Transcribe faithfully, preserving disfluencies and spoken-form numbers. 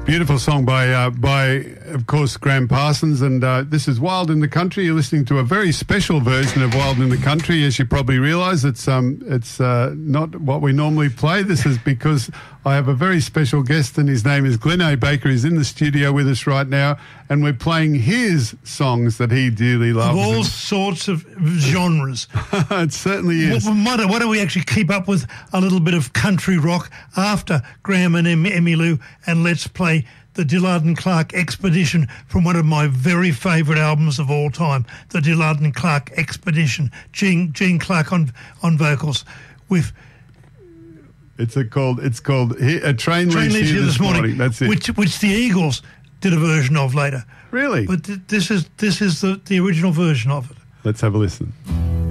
Beautiful song by, uh, by of course, Graham Parsons, and uh, this is Wild in the Country. You're listening to a very special version of Wild in the Country. As you probably realise, it's um, it's uh, not what we normally play. This is because I have a very special guest, and his name is Glenn A. Baker. He's in the studio with us right now, and we're playing his songs that he dearly loves. Of all sorts of genres. It certainly is. Well, why, don't, why don't we actually keep up with a little bit of country rock after Graham and em- Emmylou, and let's play the Dillard and Clark Expedition from one of my very favourite albums of all time, the Dillard and Clark Expedition. Gene, Gene Clark on on vocals with... It's a called. It's called a train, train leaves here, here this, this morning. morning. That's it. Which, which the Eagles did a version of later. Really? But th- this is this is the, the original version of it. Let's have a listen.